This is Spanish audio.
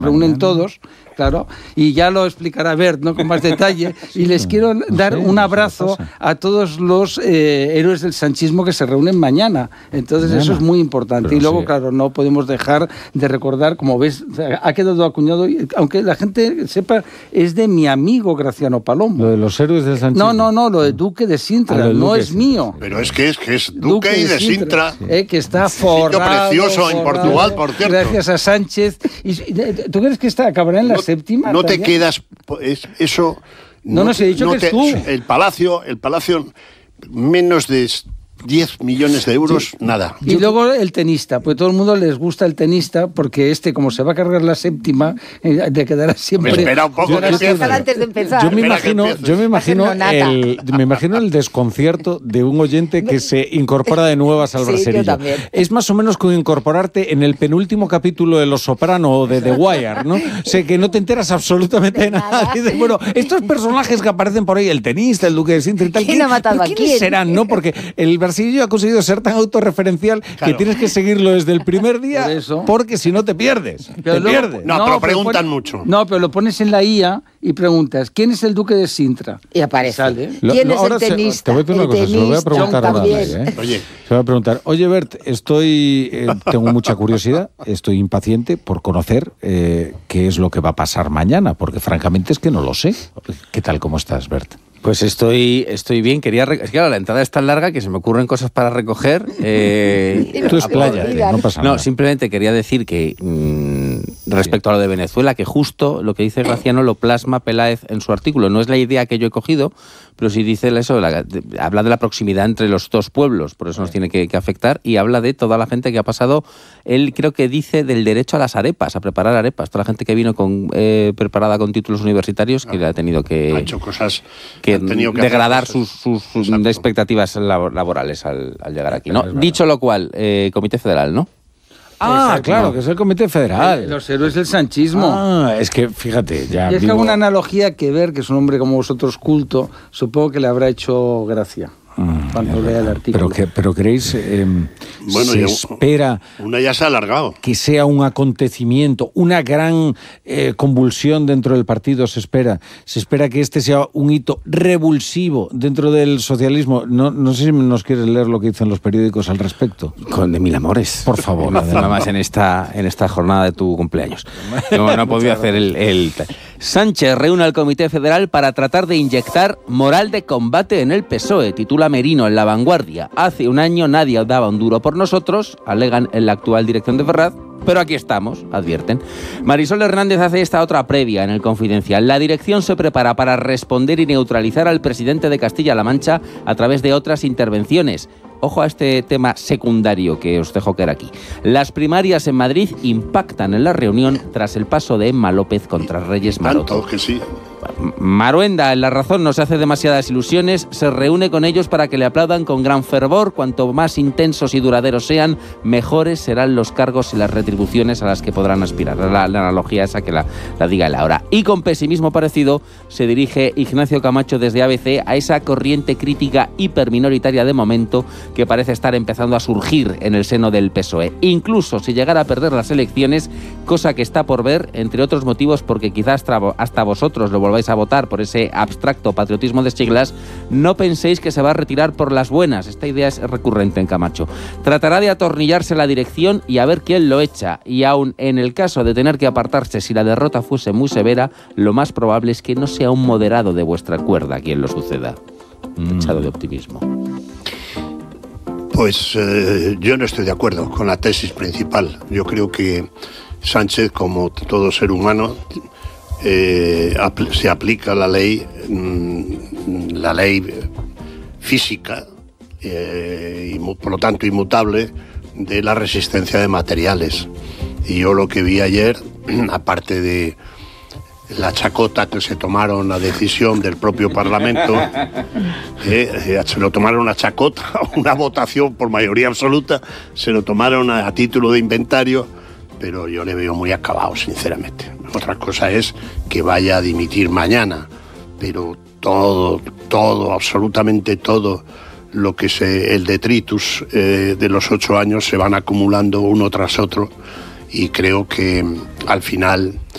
reúnen todos, claro, y ya lo explicará Bert, ¿no?, con más detalle, y les quiero dar un abrazo a todos los héroes del sanchismo que se reúnen mañana. Entonces eso es muy importante. Pero y luego, claro, no podemos dejar de recordar, como ves, ha quedado acuñado, aunque la gente sepa, es de mi amigo Graciano Palomo. Lo de los héroes del sanchismo. No, lo de Duque de Sintra, no es mío. Pero es que es Duque y de Sintra. Que está forrado. Precioso en Portugal, por cierto. Gracias a Sánchez. ¿Tú crees que acabará en la séptima? No te quedas... Eso... No se ha dicho que es tú. El palacio, menos de 10 millones de euros, nada. Y luego el tenista, pues todo el mundo les gusta el tenista, porque como se va a cargar la séptima, te quedará siempre... Espera un poco, antes de empezar. Yo me imagino el desconcierto de un oyente que se incorpora de nuevas al Braserillo. Es más o menos como incorporarte en el penúltimo capítulo de Los Soprano o de The Wire, ¿no? Sé que no te enteras absolutamente de nada. Dices, bueno, estos personajes que aparecen por ahí, el tenista, el Duque de Sintra y tal, ¿quién ha matado a quién? ¿Quiénes serán, no? Porque el Brasillo ha conseguido ser tan autorreferencial que tienes que seguirlo desde el primer día, porque si no te pierdes. Pero preguntan mucho. No, pero lo pones en la IA y preguntas, ¿quién es el Duque de Sintra? Y aparece. Sale. ¿Quién es el tenista? Te voy a decir una cosa, se lo voy a preguntar ahora. Se lo voy a preguntar. Oye, Bert, tengo mucha curiosidad, estoy impaciente por conocer qué es lo que va a pasar mañana, porque francamente es que no lo sé. ¿Qué tal, cómo estás, Bert? Pues estoy bien. Es que claro, la entrada es tan larga que se me ocurren cosas para recoger. Tú expláyate, no pasa nada. No, simplemente quería decir que respecto a lo de Venezuela, que justo lo que dice Graciano lo plasma Peláez en su artículo. No es la idea que yo he cogido, pero sí dice eso, habla de la proximidad entre los dos pueblos, por eso nos tiene que afectar, y habla de toda la gente que ha pasado. Él creo que dice del derecho a las arepas, a preparar arepas. Toda la gente que vino preparada con títulos universitarios, que ha tenido que... Ha hecho cosas... que degradar sus expectativas laborales al llegar aquí, ¿no? Dicho lo cual, Comité Federal, ¿no? Claro, que es el Comité Federal. Los héroes del sanchismo. Es que, fíjate, ya... Y es que hago una analogía que Ver, que es un hombre como vosotros culto, supongo que le habrá hecho gracia cuando lea el artículo. Pero creéis, se espera... Una ya se ha alargado. Que sea un acontecimiento, una gran convulsión dentro del partido, se espera que este sea un hito revulsivo dentro del socialismo. No sé si nos quieres leer lo que dicen los periódicos al respecto. De mil amores. Por favor. Nada más en esta jornada de tu cumpleaños. No ha podido hacer el... Sánchez reúne al Comité Federal para tratar de inyectar moral de combate en el PSOE, titula Merino en La Vanguardia. Hace un año nadie daba un duro por nosotros, alegan en la actual dirección de Ferraz, pero aquí estamos, advierten. Marisol Hernández hace esta otra previa en El Confidencial. La dirección se prepara para responder y neutralizar al presidente de Castilla-La Mancha a través de otras intervenciones. Ojo a este tema secundario que os dejo caer aquí. Las primarias en Madrid impactan en la reunión tras el paso de Emma López contra Reyes Maroto. Tanto que sí. Maruenda, en La Razón, no se hace demasiadas ilusiones, se reúne con ellos para que le aplaudan con gran fervor. Cuanto más intensos y duraderos sean, mejores serán los cargos y las retribuciones a las que podrán aspirar. La analogía esa que la diga él ahora. Y con pesimismo parecido se dirige Ignacio Camacho desde ABC a esa corriente crítica hiperminoritaria de momento que parece estar empezando a surgir en el seno del PSOE. Incluso si llegara a perder las elecciones, cosa que está por ver, entre otros motivos porque quizás hasta vosotros lo volváis a votar por ese abstracto patriotismo de siglas, no penséis que se va a retirar por las buenas. Esta idea es recurrente en Camacho. Tratará de atornillarse la dirección y a ver quién lo echa. Y aun en el caso de tener que apartarse si la derrota fuese muy severa, lo más probable es que no sea un moderado de vuestra cuerda quien lo suceda. Echado de optimismo. Pues yo no estoy de acuerdo con la tesis principal. Yo creo que Sánchez, como todo ser humano, se aplica la ley física y por lo tanto inmutable de la resistencia de materiales. Y yo lo que vi ayer, aparte de la chacota que se tomaron la decisión del propio Parlamento, se lo tomaron una chacota, una votación por mayoría absoluta, se lo tomaron a título de inventario, pero yo le veo muy acabado, sinceramente. Otra cosa es que vaya a dimitir mañana, pero todo, absolutamente todo lo que el detritus de los 8 años se van acumulando uno tras otro, y creo que al final